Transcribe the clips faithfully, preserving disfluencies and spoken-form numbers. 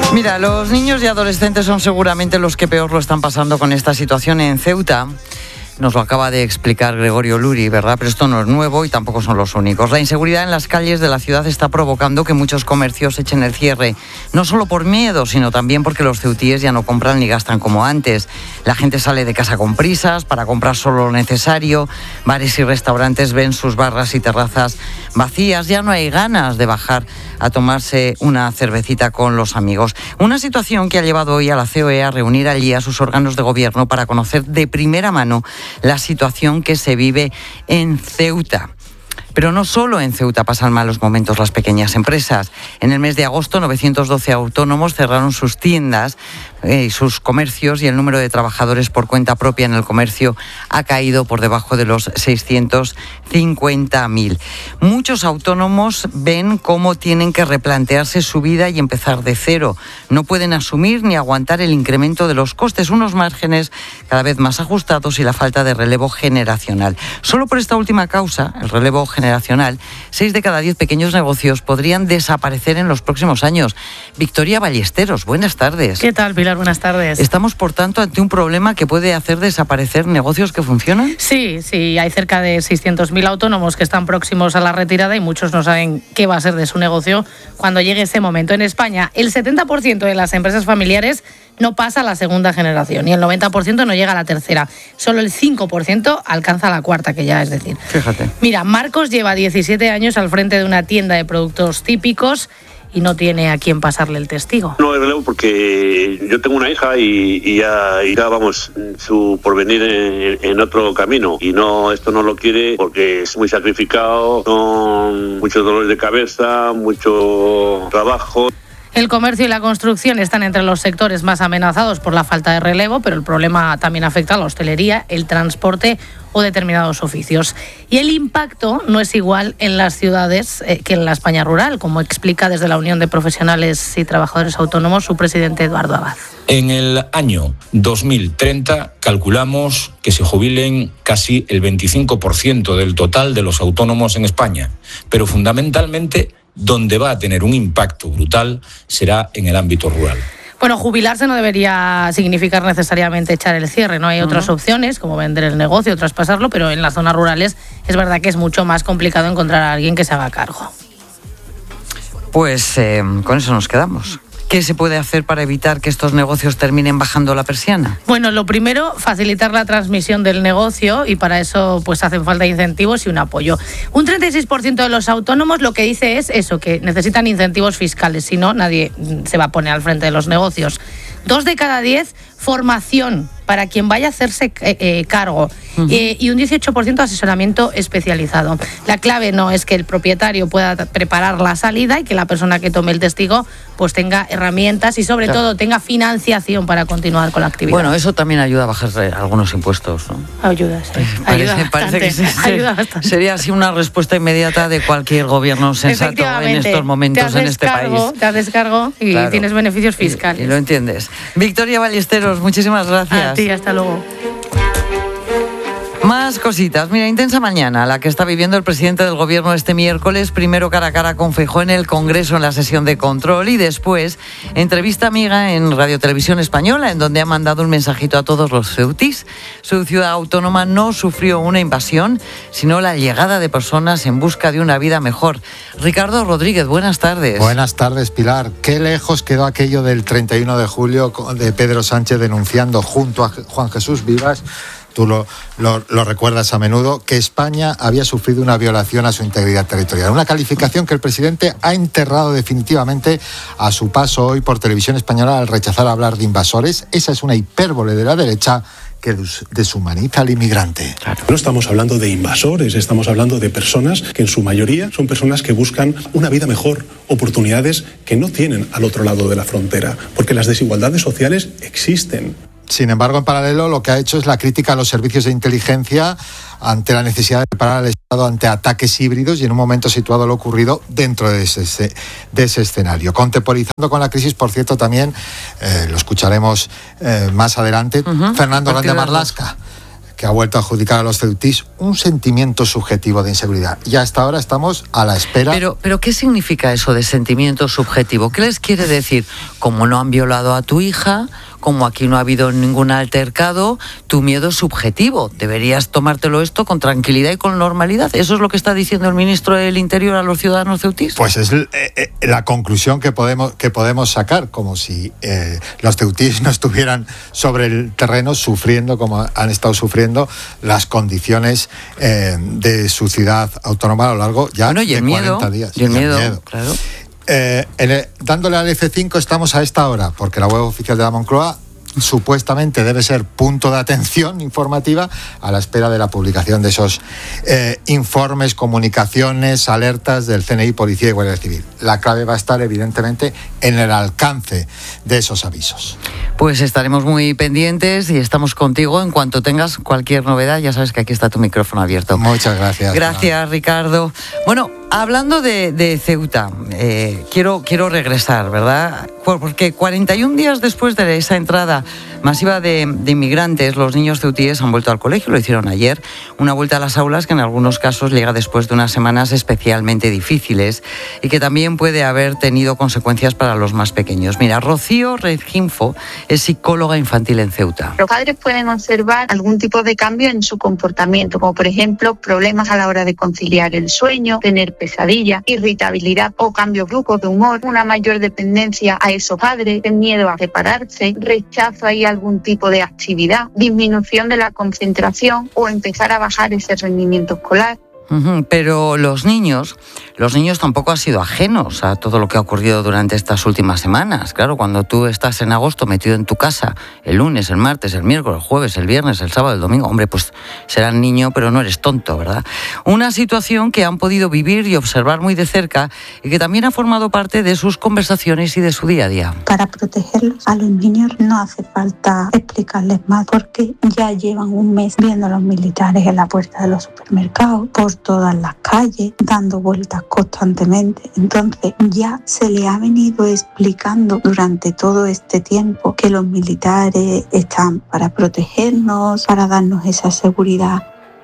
Mira, los niños y adolescentes son seguramente los que peor lo están pasando con esta situación en Ceuta. Nos lo acaba de explicar Gregorio Luri, ¿verdad? Pero esto no es nuevo y tampoco son los únicos. La inseguridad en las calles de la ciudad está provocando que muchos comercios echen el cierre. No solo por miedo, sino también porque los ceutíes ya no compran ni gastan como antes. La gente sale de casa con prisas para comprar solo lo necesario. Bares y restaurantes ven sus barras y terrazas vacías. Ya no hay ganas de bajar a tomarse una cervecita con los amigos. Una situación que ha llevado hoy a la C O E a reunir allí a sus órganos de gobierno para conocer de primera mano la situación que se vive en Ceuta. Pero no solo en Ceuta pasan malos momentos las pequeñas empresas. En el mes de agosto, novecientos doce autónomos cerraron sus tiendas y eh, sus comercios, y el número de trabajadores por cuenta propia en el comercio ha caído por debajo de los seiscientos cincuenta mil. Muchos autónomos ven cómo tienen que replantearse su vida y empezar de cero. No pueden asumir ni aguantar el incremento de los costes, unos márgenes cada vez más ajustados y la falta de relevo generacional. Solo por esta última causa, el relevo generacional, seis de cada diez pequeños negocios podrían desaparecer en los próximos años. Victoria Ballesteros, buenas tardes. ¿Qué tal, Pilar? Buenas tardes. ¿Estamos, por tanto, ante un problema que puede hacer desaparecer negocios que funcionan? Sí, sí, hay cerca de seiscientos mil autónomos que están próximos a la retirada y muchos no saben qué va a ser de su negocio cuando llegue ese momento. En España, el setenta por ciento de las empresas familiares no pasa a la segunda generación y el noventa por ciento no llega a la tercera. Solo el cinco por ciento alcanza la cuarta, que ya es decir. Fíjate. Mira, Marcos lleva diecisiete años al frente de una tienda de productos típicos y no tiene a quién pasarle el testigo. No es relevo porque yo tengo una hija y, y, ya, y ya vamos su porvenir en, en otro camino, y no, esto no lo quiere porque es muy sacrificado, son muchos dolores de cabeza, mucho trabajo. El comercio y la construcción están entre los sectores más amenazados por la falta de relevo, pero el problema también afecta a la hostelería, el transporte o determinados oficios. Y el impacto no es igual en las ciudades eh, que en la España rural, como explica desde la Unión de Profesionales y Trabajadores Autónomos su presidente Eduardo Abad. En el año dos mil treinta calculamos que se jubilen casi el veinticinco por ciento del total de los autónomos en España, pero fundamentalmente donde va a tener un impacto brutal será en el ámbito rural. Bueno, jubilarse no debería significar necesariamente echar el cierre, ¿no? Hay uh-huh. otras opciones, como vender el negocio, traspasarlo, pero en las zonas rurales es verdad que es mucho más complicado encontrar a alguien que se haga cargo. Pues eh, con eso nos quedamos. ¿Qué se puede hacer para evitar que estos negocios terminen bajando la persiana? Bueno, lo primero, facilitar la transmisión del negocio, y para eso pues hacen falta incentivos y un apoyo. Un treinta y seis por ciento de los autónomos lo que dice es eso, que necesitan incentivos fiscales, si no, nadie se va a poner al frente de los negocios. Dos de cada diez, formación para quien vaya a hacerse eh, eh, cargo. Uh-huh. eh, y un dieciocho por ciento asesoramiento especializado. La clave no es que el propietario pueda preparar la salida y que la persona que tome el testigo pues tenga herramientas y sobre claro. todo tenga financiación para continuar con la actividad. Bueno, eso también ayuda a bajar algunos impuestos, ¿no? Ayuda, sí. Parece, ayuda parece que se, ayuda bastante. Sería así una respuesta inmediata de cualquier gobierno sensato en estos momentos en este cargo, país. Te haces cargo y claro. tienes beneficios fiscales. Y, y lo entiendes. Victoria Ballesteros, muchísimas gracias. A ti, hasta luego. Más cositas. Mira, intensa mañana la que está viviendo el presidente del gobierno este miércoles, primero cara a cara con Feijóo en el Congreso en la sesión de control, y después entrevista amiga en Radio Televisión Española, en donde ha mandado un mensajito a todos los ceutís. Su ciudad autónoma no sufrió una invasión, sino la llegada de personas en busca de una vida mejor. Ricardo Rodríguez, buenas tardes. Buenas tardes, Pilar. Qué lejos quedó aquello del treinta y uno de julio de Pedro Sánchez denunciando junto a Juan Jesús Vivas, tú lo, lo, lo recuerdas a menudo, que España había sufrido una violación a su integridad territorial. Una calificación que el presidente ha enterrado definitivamente a su paso hoy por Televisión Española al rechazar hablar de invasores. Esa es una hipérbole de la derecha que deshumaniza al inmigrante. Claro. No estamos hablando de invasores, estamos hablando de personas que en su mayoría son personas que buscan una vida mejor, oportunidades que no tienen al otro lado de la frontera, porque las desigualdades sociales existen. Sin embargo, en paralelo, lo que ha hecho es la crítica a los servicios de inteligencia ante la necesidad de preparar al Estado ante ataques híbridos, y en un momento situado lo ocurrido dentro de ese, de ese escenario. Contemporizando con la crisis, por cierto, también, eh, lo escucharemos eh, más adelante, uh-huh. Fernando Grande Marlaska, que ha vuelto a adjudicar a los ceutís un sentimiento subjetivo de inseguridad. Y hasta ahora estamos a la espera. Pero, pero ¿qué significa eso de sentimiento subjetivo? ¿Qué les quiere decir? Como no han violado a tu hija, como aquí no ha habido ningún altercado, tu miedo es subjetivo. Deberías tomártelo esto con tranquilidad y con normalidad. ¿Eso es lo que está diciendo el ministro del Interior a los ciudadanos ceutís? Pues es eh, eh, la conclusión que podemos, que podemos sacar, como si eh, los ceutís no estuvieran sobre el terreno sufriendo, como han estado sufriendo, las condiciones eh, de su ciudad autónoma a lo largo ya bueno, y el de miedo, cuarenta días. Y el, y el miedo, miedo, claro. Eh, en el, dándole al F cinco estamos a esta hora, porque la web oficial de la Moncloa supuestamente debe ser punto de atención informativa a la espera de la publicación de esos eh, informes, comunicaciones, alertas del C N I, Policía y Guardia Civil. La clave va a estar evidentemente en el alcance de esos avisos. Pues estaremos muy pendientes y estamos contigo en cuanto tengas cualquier novedad. Ya sabes que aquí está tu micrófono abierto. Muchas gracias. Gracias, Ricardo. Bueno, hablando de, de Ceuta, eh, quiero, quiero regresar, ¿verdad? Porque cuarenta y un días después de esa entrada masiva de, de inmigrantes, los niños ceutíes han vuelto al colegio, lo hicieron ayer, una vuelta a las aulas que en algunos casos llega después de unas semanas especialmente difíciles y que también puede haber tenido consecuencias para los más pequeños. Mira, Rocío Reginfo es psicóloga infantil en Ceuta. Los padres pueden observar algún tipo de cambio en su comportamiento, como por ejemplo problemas a la hora de conciliar el sueño, tener pesadillas, irritabilidad o cambios bruscos de humor, una mayor dependencia a esos padres, miedo a separarse, rechazo a ir a algún tipo de actividad, disminución de la concentración o empezar a bajar ese rendimiento escolar. Uh-huh, pero los niños, los niños tampoco han sido ajenos a todo lo que ha ocurrido durante estas últimas semanas. Claro, cuando tú estás en agosto metido en tu casa, el lunes, el martes, el miércoles, el jueves, el viernes, el sábado, el domingo, hombre, pues serás niño, pero no eres tonto, ¿verdad? Una situación que han podido vivir y observar muy de cerca y que también ha formado parte de sus conversaciones y de su día a día. Para protegerlos a los niños no hace falta explicarles más, porque ya llevan un mes viendo a los militares en la puerta de los supermercados, por todas las calles, dando vueltas constantemente. Entonces ya se le ha venido explicando durante todo este tiempo que los militares están para protegernos, para darnos esa seguridad.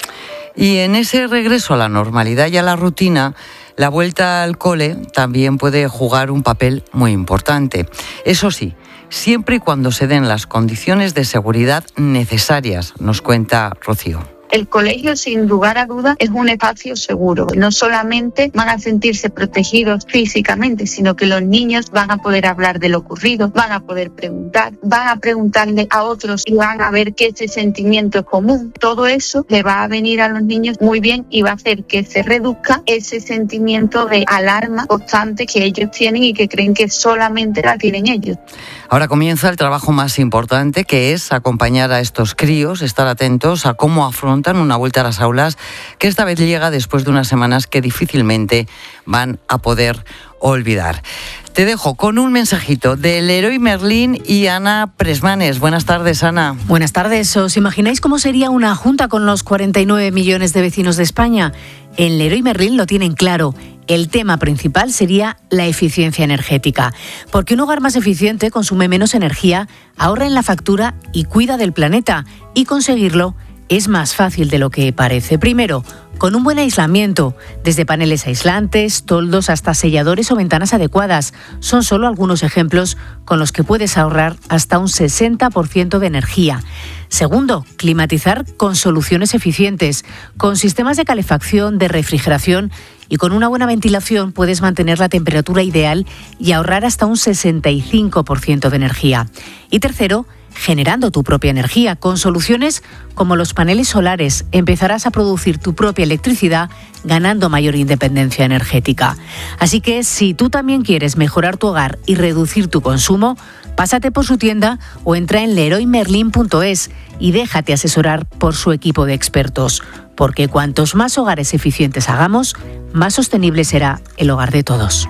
Y en ese regreso a la normalidad y a la rutina, la vuelta al cole también puede jugar un papel muy importante. Eso sí, siempre y cuando se den las condiciones de seguridad necesarias, nos cuenta Rocío. El colegio, sin lugar a dudas, es un espacio seguro. No solamente van a sentirse protegidos físicamente, sino que los niños van a poder hablar de lo ocurrido, van a poder preguntar, van a preguntarle a otros y van a ver que ese sentimiento es común. Todo eso le va a venir a los niños muy bien y va a hacer que se reduzca ese sentimiento de alarma constante que ellos tienen y que creen que solamente la tienen ellos. Ahora comienza el trabajo más importante, que es acompañar a estos críos, estar atentos a cómo afrontan una vuelta a las aulas, que esta vez llega después de unas semanas que difícilmente van a poder olvidar. Te dejo con un mensajito del Leroy Merlin y Ana Presmanes. Buenas tardes, Ana. Buenas tardes. ¿Os imagináis cómo sería una junta con los cuarenta y nueve millones de vecinos de España? En Leroy Merlin lo tienen claro. El tema principal sería la eficiencia energética, porque un hogar más eficiente consume menos energía, ahorra en la factura y cuida del planeta. Y conseguirlo es más fácil de lo que parece. Primero, con un buen aislamiento, desde paneles aislantes, toldos hasta selladores o ventanas adecuadas. Son solo algunos ejemplos con los que puedes ahorrar hasta un sesenta por ciento de energía. Segundo, climatizar con soluciones eficientes, con sistemas de calefacción, de refrigeración y con una buena ventilación puedes mantener la temperatura ideal y ahorrar hasta un sesenta y cinco por ciento de energía. Y tercero, generando tu propia energía. Con soluciones como los paneles solares empezarás a producir tu propia electricidad ganando mayor independencia energética. Así que si tú también quieres mejorar tu hogar y reducir tu consumo, pásate por su tienda o entra en leroy merlin punto es y déjate asesorar por su equipo de expertos. Porque cuantos más hogares eficientes hagamos, más sostenible será el hogar de todos.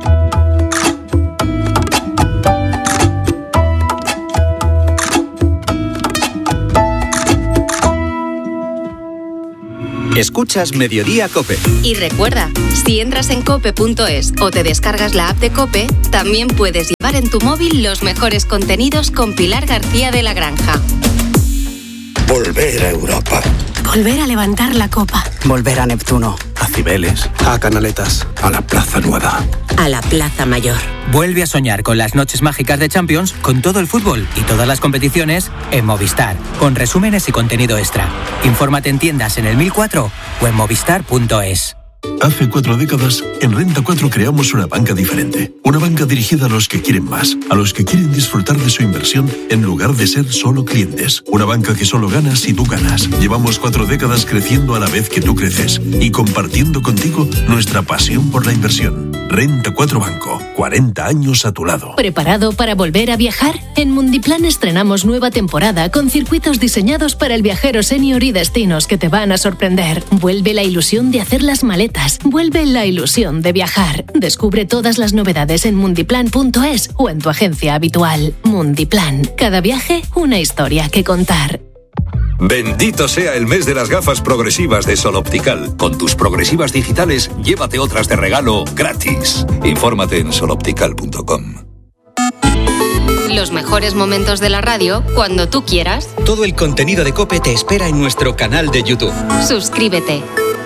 Escuchas Mediodía COPE. Y recuerda, si entras en cope punto es o te descargas la app de COPE, también puedes llevar en tu móvil los mejores contenidos con Pilar García de la Granja. Volver a Europa. Volver a levantar la copa. Volver a Neptuno. A Cibeles. A Canaletas. A la Plaza Nueva. A la Plaza Mayor. Vuelve a soñar con las noches mágicas de Champions, con todo el fútbol y todas las competiciones en Movistar, con resúmenes y contenido extra. Infórmate en tiendas en el mil cuatro o en movistar punto es. Hace cuatro décadas, en Renta cuatro creamos una banca diferente. Una banca dirigida a los que quieren más, a los que quieren disfrutar de su inversión en lugar de ser solo clientes. Una banca que solo gana si tú ganas. Llevamos cuatro décadas creciendo a la vez que tú creces y compartiendo contigo nuestra pasión por la inversión. Renta cuatro Banco, cuarenta años a tu lado. ¿Preparado para volver a viajar? En Mundiplan estrenamos nueva temporada con circuitos diseñados para el viajero senior y destinos que te van a sorprender. Vuelve la ilusión de hacer las maletas. Vuelve la ilusión de viajar. Descubre todas las novedades en mundiplan punto es o en tu agencia habitual. Mundiplan. Cada viaje, una historia que contar. Bendito sea el mes de las gafas progresivas de Sol Optical. Con tus progresivas digitales, llévate otras de regalo gratis. Infórmate en sol optical punto com. Los mejores momentos de la radio cuando tú quieras. Todo el contenido de COPE te espera en nuestro canal de YouTube. Suscríbete.